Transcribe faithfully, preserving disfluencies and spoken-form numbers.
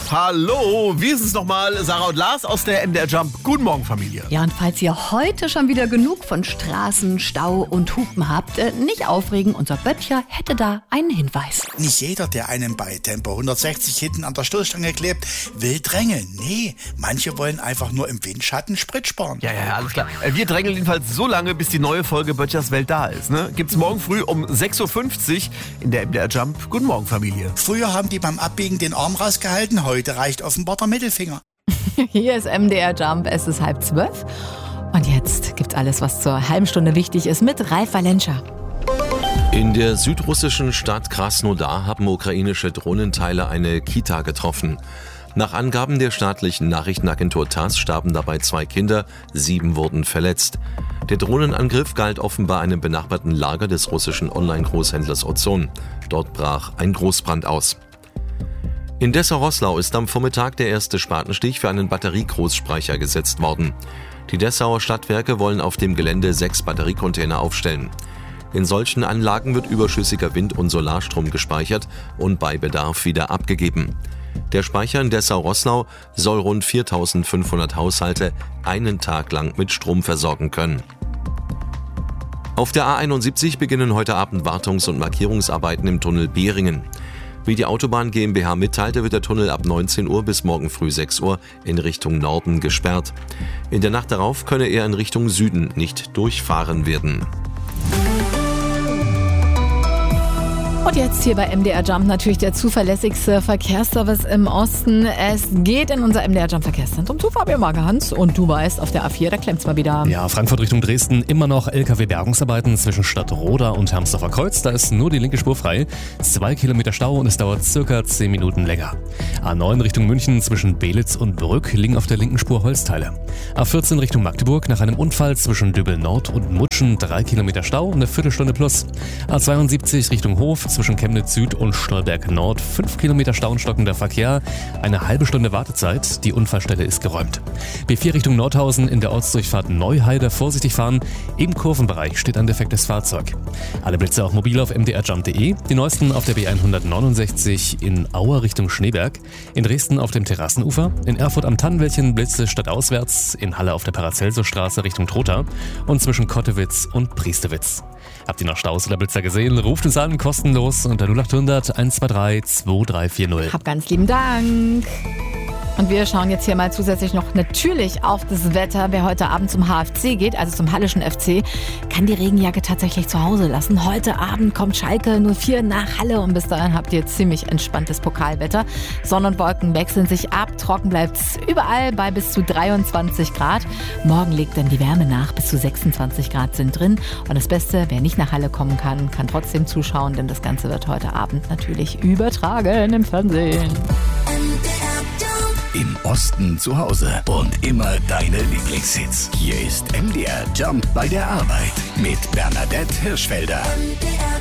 Hallo, wie ist es nochmal? Sarah und Lars aus der M D R Jump. Guten Morgen, Familie. Ja, und falls ihr heute schon wieder genug von Straßen, Stau und Hupen habt, äh, nicht aufregen, unser Böttcher hätte da einen Hinweis. Nicht jeder, der einen bei Tempo hundertsechzig hinten an der Stoßstange klebt, will drängeln. Nee, manche wollen einfach nur im Windschatten Sprit sparen. Ja, ja, ja, alles klar. Äh, Wir drängeln jedenfalls so lange, bis die neue Folge Böttchers Welt da ist. Ne? Gibt's morgen früh um sechs Uhr fünfzig in der M D R Jump. Guten Morgen, Familie. Früher haben die beim Abbiegen den Arm rausgehalten, heute reicht offenbar der Mittelfinger. Hier ist M D R Jump, es ist halb zwölf. Und jetzt gibt's alles, was zur halben Stunde wichtig ist, mit Ralf Valenscha. In der südrussischen Stadt Krasnodar haben ukrainische Drohnenteile eine Kita getroffen. Nach Angaben der staatlichen Nachrichtenagentur TASS starben dabei zwei Kinder, sieben wurden verletzt. Der Drohnenangriff galt offenbar einem benachbarten Lager des russischen Online-Großhändlers Ozon. Dort brach ein Großbrand aus. In Dessau-Roßlau ist am Vormittag der erste Spatenstich für einen Batteriegroßspeicher gesetzt worden. Die Dessauer Stadtwerke wollen auf dem Gelände sechs Batteriecontainer aufstellen. In solchen Anlagen wird überschüssiger Wind- und Solarstrom gespeichert und bei Bedarf wieder abgegeben. Der Speicher in Dessau-Roßlau soll rund viertausendfünfhundert Haushalte einen Tag lang mit Strom versorgen können. Auf der A einundsiebzig beginnen heute Abend Wartungs- und Markierungsarbeiten im Tunnel Behringen. Wie die Autobahn GmbH mitteilte, wird der Tunnel ab neunzehn Uhr bis morgen früh sechs Uhr in Richtung Norden gesperrt. In der Nacht darauf könne er in Richtung Süden nicht durchfahren werden. Und jetzt hier bei M D R Jump natürlich der zuverlässigste Verkehrsservice im Osten. Es geht in unser M D R Jump Verkehrszentrum zu Fabian Magerhans. Und du weißt, auf der A vier, da klemmt's mal wieder. Ja, Frankfurt Richtung Dresden, immer noch L K W-Bergungsarbeiten zwischen Stadtroda und Hermsdorfer Kreuz. Da ist nur die linke Spur frei. Zwei Kilometer Stau und es dauert circa zehn Minuten länger. A neun Richtung München zwischen Belitz und Brück liegen auf der linken Spur Holzteile. A vierzehn Richtung Magdeburg nach einem Unfall zwischen Dübel Nord und Mutschen drei Kilometer Stau und eine Viertelstunde plus. A zweiundsiebzig Richtung Hof zwischen Chemnitz Süd und Stolberg Nord fünf Kilometer Stau und stockender Verkehr, eine halbe Stunde Wartezeit, die Unfallstelle ist geräumt. B vier Richtung Nordhausen in der Ortsdurchfahrt Neuheide vorsichtig fahren, im Kurvenbereich steht ein defektes Fahrzeug. Alle Blitze auch mobil auf m d r jump punkt de, die neuesten auf der B hundertneunundsechzig in Auer Richtung Schneeberg, in Dresden auf dem Terrassenufer, in Erfurt am Tannenwäldchen Blitze stadtauswärts, in Halle auf der Paracelsusstraße Richtung Trotha und zwischen Kottewitz und Priestewitz. Habt ihr noch Staus oder Blitzer gesehen? Ruft uns an, kostenlos unter null acht hundert eins zwei drei zwei drei vier null. Hab ganz lieben Dank. Und wir schauen jetzt hier mal zusätzlich noch natürlich auf das Wetter. Wer heute Abend zum H F C geht, also zum Hallischen F C, kann die Regenjacke tatsächlich zu Hause lassen. Heute Abend kommt Schalke null vier nach Halle und bis dahin habt ihr ziemlich entspanntes Pokalwetter. Sonne und Wolken wechseln sich ab, trocken bleibt's überall bei bis zu dreiundzwanzig Grad. Morgen legt dann die Wärme nach, bis zu sechsundzwanzig Grad sind drin. Und das Beste, wer nicht nach Halle kommen kann, kann trotzdem zuschauen, denn das Ganze wird heute Abend natürlich übertragen im Fernsehen. Im Osten zu Hause und immer deine Lieblingshits. Hier ist M D R Jump bei der Arbeit mit Bernadette Hirschfelder.